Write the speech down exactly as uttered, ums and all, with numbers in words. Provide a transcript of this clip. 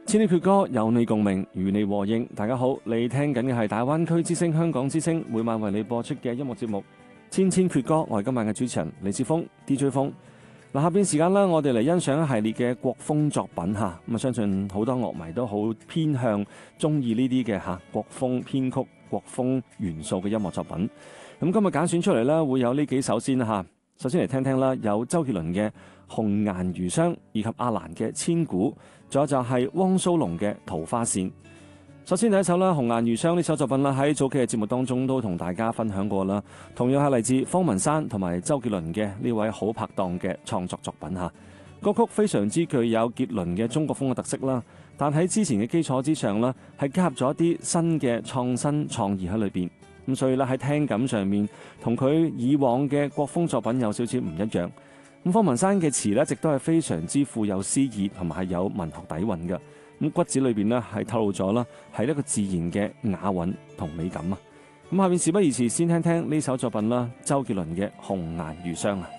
千里闕歌有你共鳴，與你和應。大家好，你聽緊嘅係大灣區之聲香港之聲每晚為你播出嘅音樂節目《千千闕歌》。我係今晚嘅主持人李志峰 D J 峰。嗱，下邊時間啦，我哋嚟欣賞一系列嘅國風作品吓。咁啊，相信好多樂迷都好偏向中意呢啲嘅吓國風編曲、國風元素嘅音樂作品。咁今日揀選出嚟呢，會有呢幾首先吓。首先嚟聽聽啦，有周杰倫嘅《紅顏餘香》，以及阿蘭嘅《千古》，仲有就係汪蘇泷嘅《桃花扇》。首先第一首啦，《紅顏餘香》呢首作品啦，喺早期嘅節目當中都同大家分享過啦。同樣係嚟自方文山同埋周杰倫嘅呢位好拍檔嘅創作作品吓。歌曲非常之具有杰倫嘅中國風嘅特色啦，但喺之前嘅基礎之上啦，係加入咗一啲新嘅創新創意喺裏邊。咁所以咧喺聽感上面，同佢以往嘅國風作品有少少唔一樣。咁方文山嘅詞咧，一直都係非常之富有詩意，同埋係有文學底蘊嘅。咁骨子裏邊呢，係透露咗啦，係一個自然嘅雅韻同美感啊。咁下面事不宜遲，先聽聽呢首作品啦，周杰倫嘅《紅顏餘香》啊。